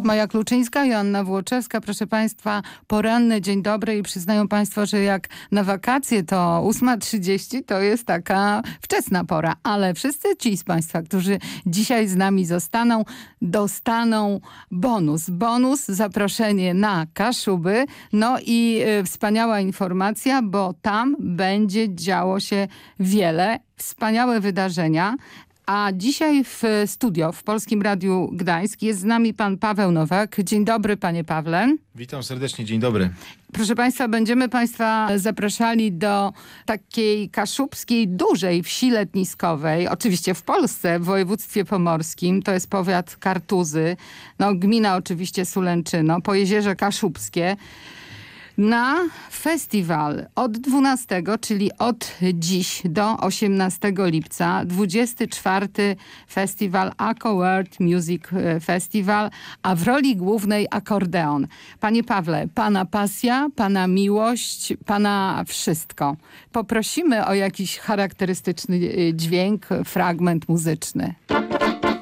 Maja Kluczyńska, Joanna Włoczewska. Proszę Państwa, poranny dzień dobry i przyznają Państwo, że jak na wakacje to 8:30 to jest taka wczesna pora, ale wszyscy ci z Państwa, którzy dzisiaj z nami zostaną, dostaną bonus, zaproszenie na Kaszuby. No i wspaniała informacja, bo tam będzie działo się wiele, wspaniałe wydarzenia. A dzisiaj w studio w Polskim Radiu Gdańsk jest z nami pan Paweł Nowak. Dzień dobry, panie Pawle. Witam serdecznie, dzień dobry. Proszę Państwa, będziemy Państwa zapraszali do takiej kaszubskiej, dużej wsi letniskowej. Oczywiście w Polsce, w województwie pomorskim. To jest powiat Kartuzy. No, gmina oczywiście Sulęczyno, Pojezierze Kaszubskie. Na festiwal od 12, czyli od dziś do 18 lipca, 24. festiwal Ako World Music Festival, a w roli głównej akordeon. Panie Pawle, pana pasja, pana miłość, pana wszystko. Poprosimy o jakiś charakterystyczny dźwięk, fragment muzyczny.